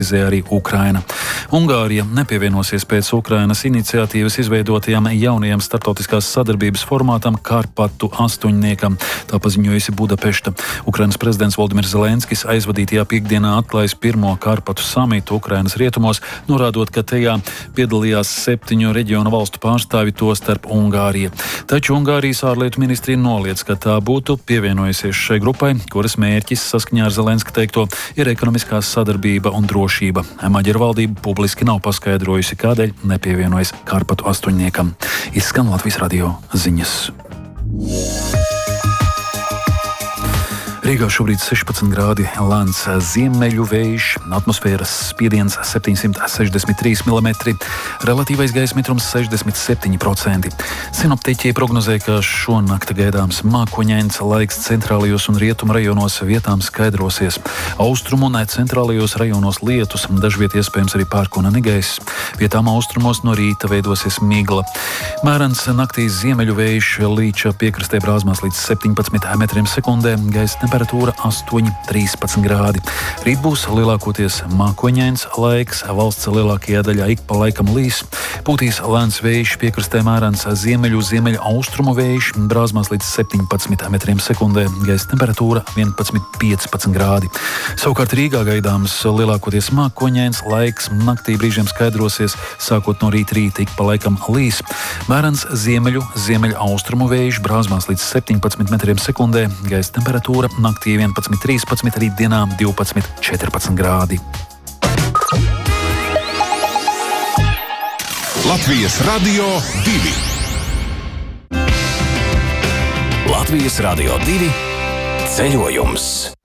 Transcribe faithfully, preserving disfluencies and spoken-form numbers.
arī Ukraina. Ungārija nepievienosies pēc Ukrainas iniciatīvas izveidotajam jaunajam starptautiskās sadarbības formātam Karpatu astoņniekam, tā paziņojusi Budapešta. Ukrainas prezidents Voldimirs Zelenskis aizvadītajā piekdienā atklājis pirmo Karpatu samitu Ukrainas rietumos, norādot, ka tajā piedalījās septiņu reģionu valstu pārstāvi, to starp Ungārija. Taču Ungārijas ārlietu ministrija noliedz, ka tā būtu pievienojusies šai grupai, kuras mērķis, saskaņā ar Zelenska teikto, ir ekonomiskā sadarbība un drošība. Maģaru valdība publiski nav paskaidrojusi, kādēļ nepievienojas Karpatu astoņniekam. Izskan Latvijas radio ziņas. Rīgā šobrīd sešpadsmit grādi, lēns ziemeļu vējš, atmosfēras spiediens septiņsimt sešdesmit trīs milimetri, relatīvais gaisa mitrums sešdesmit septiņi procenti. Sinoptiķi prognozē, ka šonakt gaidāms mākoņains laiks centrālajos un rietumu rajonos vietām skaidrosies. Austrumu un centrālajos rajonos lietus, dažviet iespējams arī pērkona negaiss. Vietām austrumos no rīta veidosies migla. Mērens naktīs ziemeļu vējš līča piekrastē brāzmās līdz septiņpadsmit metriem sekundē, gaisa temperatūra astoņi trīspadsmit grādi. Rīt būs lielākoties mākoņains laiks, valsts lielākajā daļā ik pa laikam līs. Pūtīs lēns vējš, piekrastē mērens ziemeļu, ziemeļu austrumu vējš, brāzmās līdz septiņpadsmit metriem sekundē, gaisa temperatūra vienpadsmit piecpadsmit grādi. Savukārt Rīgā gaidāms lielākoties mākoņains laiks, naktī brīžiem skaidrosies, sākot no rīt rīta ik pa laikam līs. Mērens ziemeļu, ziemeļu austrumu vējš, brāzmās līdz septiņpadsmit metriem sekundē, gaisa temperatūra naktī vienpadsmit trīspadsmit, rīt dienā divpadsmit četrpadsmit grādi. Latvijas radio divi. Latvijas radio divi ceļojums.